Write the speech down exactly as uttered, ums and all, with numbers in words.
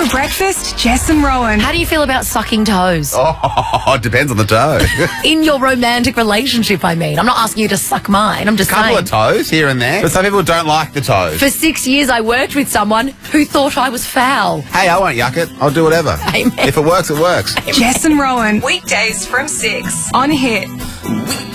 For breakfast, Jess and Rowan. How do you feel about sucking toes? Oh, it depends on the toe. In your romantic relationship, I mean. I'm not asking you to suck mine. I'm just A couple saying. of toes here and there. But some people don't like the toes. For six years, I worked with someone who thought I was foul. Hey, I won't yuck it. I'll do whatever. Amen. If it works, it works. Jess and Rowan. Weekdays from six on Hit.